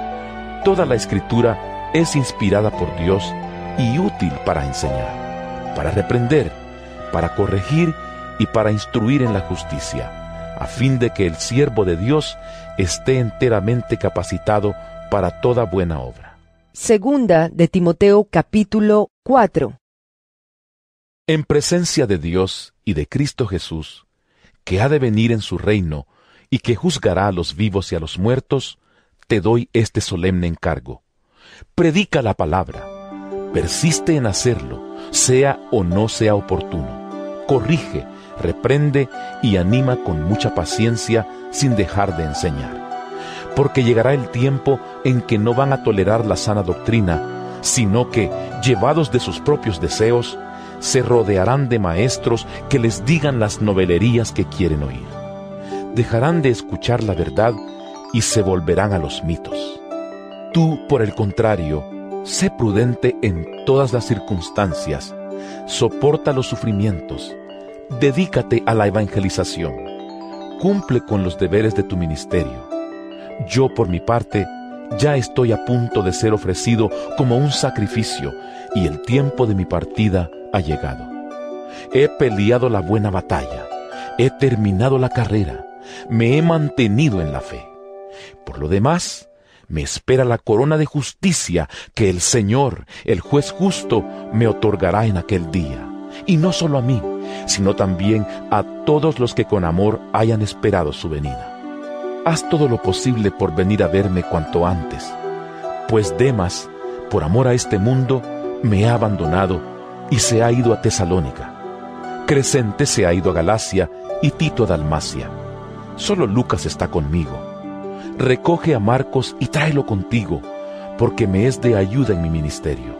Toda la Escritura es inspirada por Dios y útil para enseñar, para reprender, para corregir y para instruir en la justicia, a fin de que el siervo de Dios esté enteramente capacitado para toda buena obra. Segunda de Timoteo capítulo cuatro. En presencia de Dios y de Cristo Jesús, que ha de venir en su reino y que juzgará a los vivos y a los muertos, te doy este solemne encargo. Predica la palabra, persiste en hacerlo, sea o no sea oportuno. Corrige, reprende y anima con mucha paciencia sin dejar de enseñar. Porque llegará el tiempo en que no van a tolerar la sana doctrina, sino que, llevados de sus propios deseos, se rodearán de maestros que les digan las novelerías que quieren oír. Dejarán de escuchar la verdad y se volverán a los mitos. Tú, por el contrario, sé prudente en todas las circunstancias, soporta los sufrimientos, dedícate a la evangelización, cumple con los deberes de tu ministerio. Yo, por mi parte, ya estoy a punto de ser ofrecido como un sacrificio, y el tiempo de mi partida ha llegado. He peleado la buena batalla, he terminado la carrera, me he mantenido en la fe. Por lo demás, me espera la corona de justicia que el Señor, el juez justo, me otorgará en aquel día. Y no solo a mí, sino también a todos los que con amor hayan esperado su venida. Haz todo lo posible por venir a verme cuanto antes, pues Demas, por amor a este mundo, me ha abandonado y se ha ido a Tesalónica. Crescente se ha ido a Galacia y Tito a Dalmacia. Solo Lucas está conmigo. Recoge a Marcos y tráelo contigo, porque me es de ayuda en mi ministerio.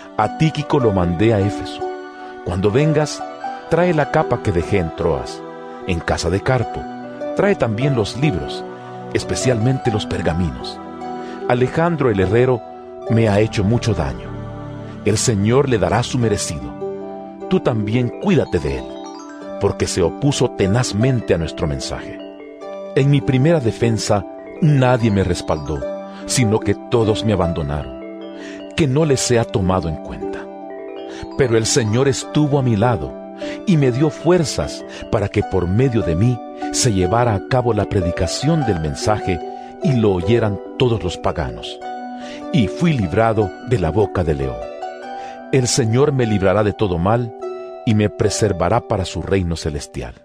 A Tíquico lo mandé a Éfeso. Cuando vengas, trae la capa que dejé en Troas, en casa de Carpo. Trae también los libros, especialmente los pergaminos. Alejandro el herrero me ha hecho mucho daño. El Señor le dará su merecido. Tú también cuídate de él, porque se opuso tenazmente a nuestro mensaje. En mi primera defensa nadie me respaldó, sino que todos me abandonaron. Que no les sea tomado en cuenta. Pero el Señor estuvo a mi lado y me dio fuerzas para que por medio de mí se llevara a cabo la predicación del mensaje y lo oyeran todos los paganos. Y fui librado de la boca del león. El Señor me librará de todo mal y me preservará para su reino celestial.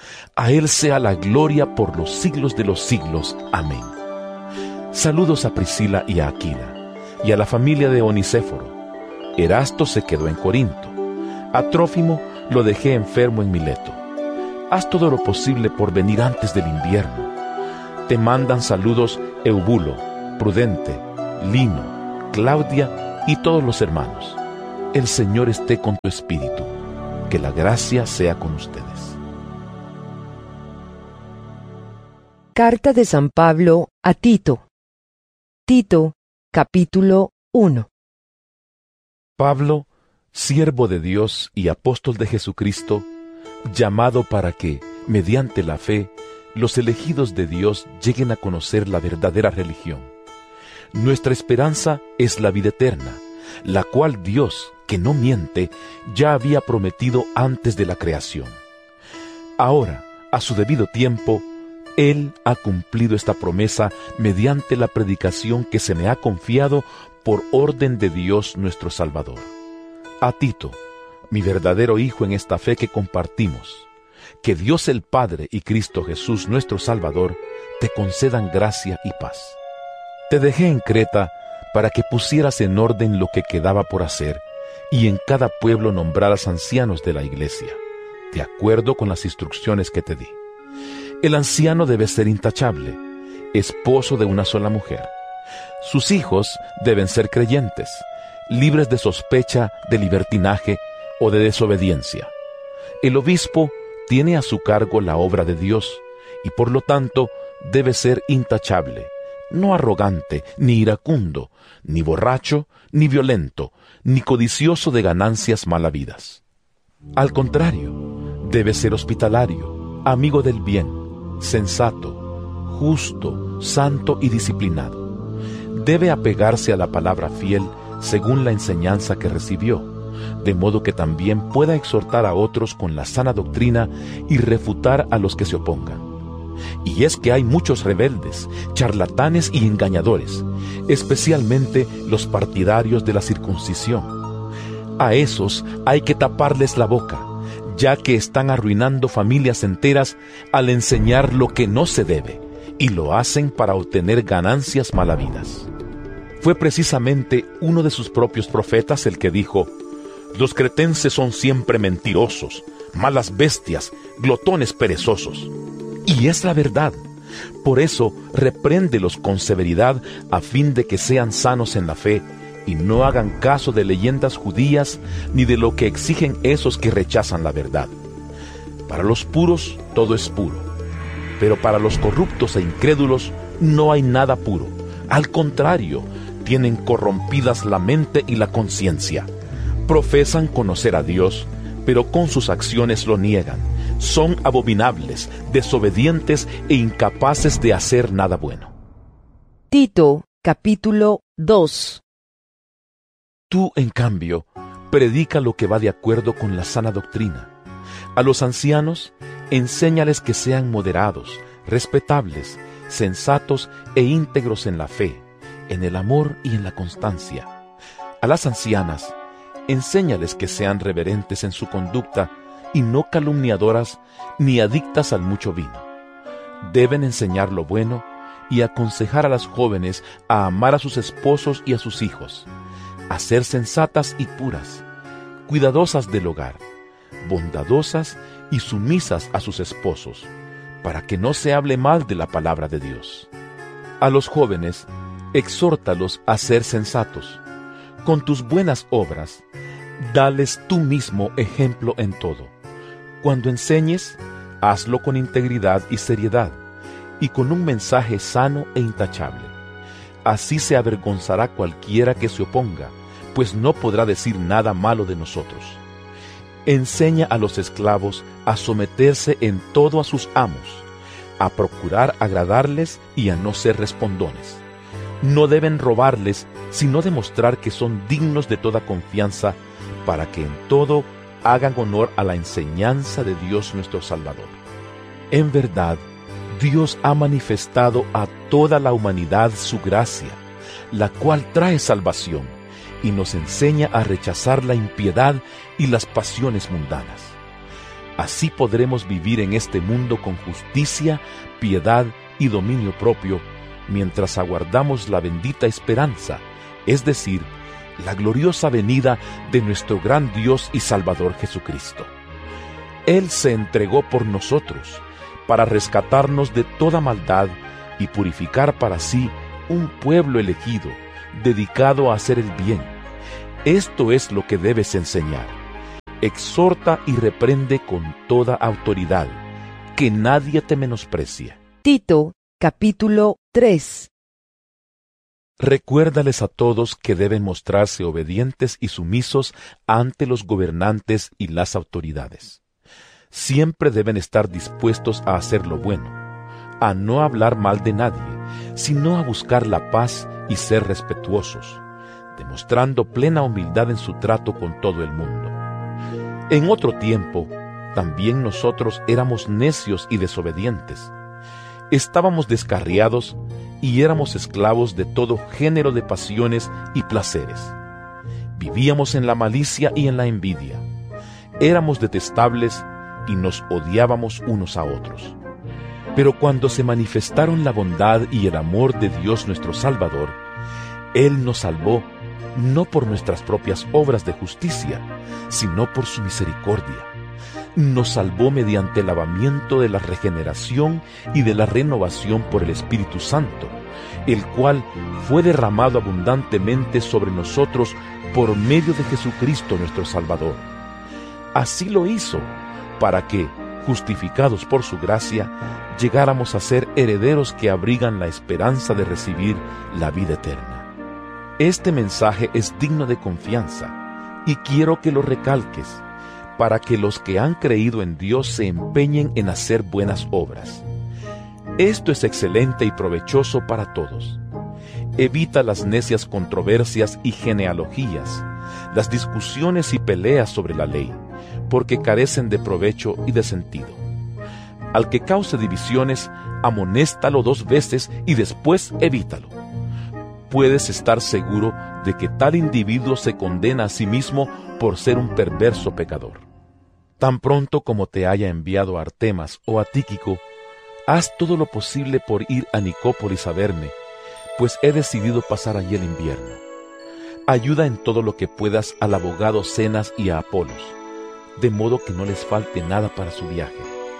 A Él sea la gloria por los siglos de los siglos. Amén. Saludos a Priscila y a Aquila, y a la familia de Onicéforo. Erasto se quedó en Corinto. A Trófimo lo dejé enfermo en Mileto. Haz todo lo posible por venir antes del invierno. Te mandan saludos Eubulo, Prudente, Lino, Claudia y todos los hermanos. El Señor esté con tu espíritu. Que la gracia sea con ustedes. Carta de San Pablo a Tito. Tito, capítulo uno. Pablo, siervo de Dios y apóstol de Jesucristo, llamado para que, mediante la fe, los elegidos de Dios lleguen a conocer la verdadera religión. Nuestra esperanza es la vida eterna, la cual Dios, que no miente, ya había prometido antes de la creación. Ahora, a su debido tiempo, Él ha cumplido esta promesa mediante la predicación que se me ha confiado por orden de Dios nuestro Salvador. A Tito, mi verdadero hijo en esta fe que compartimos, que Dios el Padre y Cristo Jesús nuestro Salvador te concedan gracia y paz. Te dejé en Creta para que pusieras en orden lo que quedaba por hacer y en cada pueblo nombraras ancianos de la iglesia, de acuerdo con las instrucciones que te di. El anciano debe ser intachable, esposo de una sola mujer. Sus hijos deben ser creyentes, libres de sospecha de libertinaje o de desobediencia. El obispo tiene a su cargo la obra de Dios y por lo tanto debe ser intachable, no arrogante, ni iracundo, ni borracho, ni violento, ni codicioso de ganancias malavidas. Al contrario, debe ser hospitalario, amigo del bien, sensato, justo, santo y disciplinado. Debe apegarse a la palabra fiel según la enseñanza que recibió, de modo que también pueda exhortar a otros con la sana doctrina y refutar a los que se opongan. Y es que hay muchos rebeldes, charlatanes y engañadores, especialmente los partidarios de la circuncisión. A esos hay que taparles la boca, ya que están arruinando familias enteras al enseñar lo que no se debe, y lo hacen para obtener ganancias malavidas. Fue precisamente uno de sus propios profetas el que dijo: «Los cretenses son siempre mentirosos, malas bestias, glotones perezosos». Y es la verdad. Por eso, repréndelos con severidad a fin de que sean sanos en la fe y no hagan caso de leyendas judías ni de lo que exigen esos que rechazan la verdad. Para los puros todo es puro, pero para los corruptos e incrédulos no hay nada puro. Al contrario, tienen corrompidas la mente y la conciencia. Profesan conocer a Dios, pero con sus acciones lo niegan. Son abominables, desobedientes e incapaces de hacer nada bueno. Tito, capítulo dos. Tú, en cambio, predica lo que va de acuerdo con la sana doctrina. A los ancianos, enséñales que sean moderados, respetables, sensatos e íntegros en la fe, en el amor y en la constancia. A las ancianas, enséñales que sean reverentes en su conducta y no calumniadoras ni adictas al mucho vino. Deben enseñar lo bueno y aconsejar a las jóvenes a amar a sus esposos y a sus hijos, a ser sensatas y puras, cuidadosas del hogar, bondadosas y sumisas a sus esposos, para que no se hable mal de la palabra de Dios. A los jóvenes, exhórtalos a ser sensatos. Con tus buenas obras, dales tú mismo ejemplo en todo. Cuando enseñes, hazlo con integridad y seriedad, y con un mensaje sano e intachable. Así se avergonzará cualquiera que se oponga, pues no podrá decir nada malo de nosotros. Enseña a los esclavos a someterse en todo a sus amos, a procurar agradarles y a no ser respondones. No deben robarles, sino demostrar que son dignos de toda confianza, para que en todo hagan honor a la enseñanza de Dios nuestro Salvador. En verdad, Dios ha manifestado a toda la humanidad su gracia, la cual trae salvación, y nos enseña a rechazar la impiedad y las pasiones mundanas. Así podremos vivir en este mundo con justicia, piedad y dominio propio, mientras aguardamos la bendita esperanza, es decir, la gloriosa venida de nuestro gran Dios y Salvador Jesucristo. Él se entregó por nosotros, para rescatarnos de toda maldad y purificar para sí un pueblo elegido, dedicado a hacer el bien. Esto es lo que debes enseñar. Exhorta y reprende con toda autoridad, que nadie te menosprecie. Tito, capítulo tres. Recuérdales a todos que deben mostrarse obedientes y sumisos ante los gobernantes y las autoridades. Siempre deben estar dispuestos a hacer lo bueno, a no hablar mal de nadie, sino a buscar la paz y ser respetuosos, demostrando plena humildad en su trato con todo el mundo. En otro tiempo, también nosotros éramos necios y desobedientes. Estábamos descarriados y éramos esclavos de todo género de pasiones y placeres. Vivíamos en la malicia y en la envidia. Éramos detestables y nos odiábamos unos a otros. Pero cuando se manifestaron la bondad y el amor de Dios nuestro Salvador, Él nos salvó no por nuestras propias obras de justicia, sino por su misericordia. Nos salvó mediante el lavamiento de la regeneración y de la renovación por el Espíritu Santo, el cual fue derramado abundantemente sobre nosotros por medio de Jesucristo nuestro Salvador. Así lo hizo, para que, justificados por su gracia, llegáramos a ser herederos que abrigan la esperanza de recibir la vida eterna. Este mensaje es digno de confianza, y quiero que lo recalques, para que los que han creído en Dios se empeñen en hacer buenas obras. Esto es excelente y provechoso para todos. Evita las necias controversias y genealogías, las discusiones y peleas sobre la ley, porque carecen de provecho y de sentido. Al que cause divisiones, amonéstalo dos veces y después evítalo. Puedes estar seguro de que tal individuo se condena a sí mismo por ser un perverso pecador. Tan pronto como te haya enviado a Artemas o a Tíquico, haz todo lo posible por ir a Nicópolis a verme, pues he decidido pasar allí el invierno. Ayuda en todo lo que puedas al abogado Zenas y a Apolos, de modo que no les falte nada para su viaje.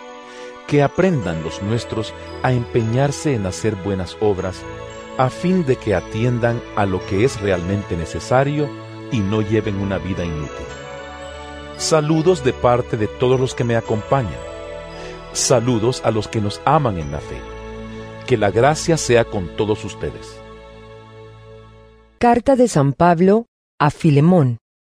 Que aprendan los nuestros a empeñarse en hacer buenas obras, a fin de que atiendan a lo que es realmente necesario y no lleven una vida inútil. Saludos de parte de todos los que me acompañan. Saludos a los que nos aman en la fe. Que la gracia sea con todos ustedes. Carta de San Pablo a Filemón.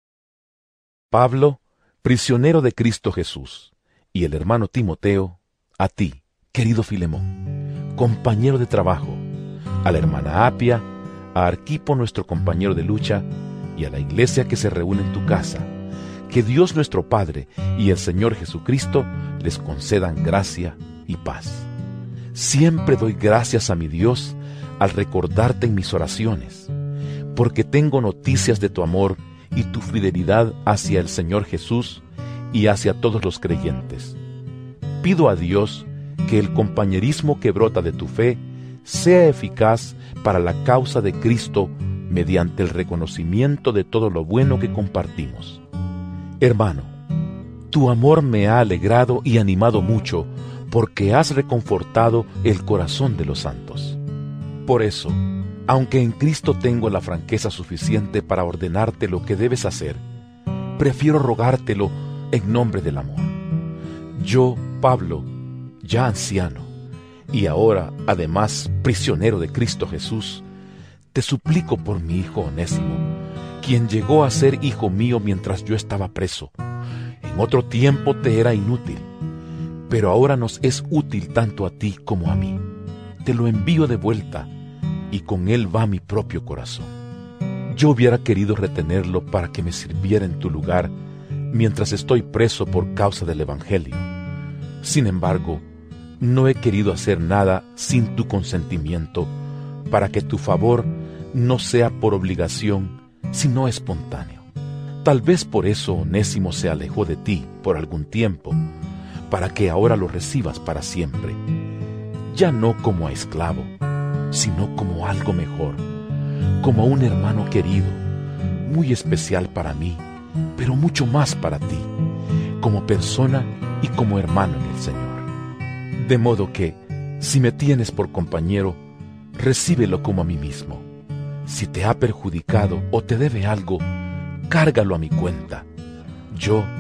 Pablo, prisionero de Cristo Jesús, y el hermano Timoteo, a ti, querido Filemón, compañero de trabajo, a la hermana Apia, a Arquipo, nuestro compañero de lucha, y a la iglesia que se reúne en tu casa. Que Dios nuestro Padre y el Señor Jesucristo les concedan gracia y paz. Siempre doy gracias a mi Dios al recordarte en mis oraciones, porque tengo noticias de tu amor y tu fidelidad hacia el Señor Jesús y hacia todos los creyentes. Pido a Dios que el compañerismo que brota de tu fe sea eficaz para la causa de Cristo mediante el reconocimiento de todo lo bueno que compartimos. Hermano, tu amor me ha alegrado y animado mucho, porque has reconfortado el corazón de los santos. Por eso, aunque en Cristo tengo la franqueza suficiente para ordenarte lo que debes hacer, prefiero rogártelo en nombre del amor. Yo, Pablo, ya anciano, y ahora, además, prisionero de Cristo Jesús, te suplico por mi hijo Onésimo, quien llegó a ser hijo mío mientras yo estaba preso. En otro tiempo te era inútil, pero ahora nos es útil tanto a ti como a mí. Te lo envío de vuelta, y con él va mi propio corazón. Yo hubiera querido retenerlo para que me sirviera en tu lugar mientras estoy preso por causa del Evangelio. Sin embargo, no he querido hacer nada sin tu consentimiento, para que tu favor no sea por obligación, sino espontáneo. Tal vez por eso Onésimo se alejó de ti por algún tiempo, para que ahora lo recibas para siempre, ya no como a esclavo, sino como algo mejor, como un hermano querido, muy especial para mí, pero mucho más para ti, como persona y como hermano en el Señor. De modo que, si me tienes por compañero, recíbelo como a mí mismo. Si te ha perjudicado o te debe algo, cárgalo a mi cuenta. Yo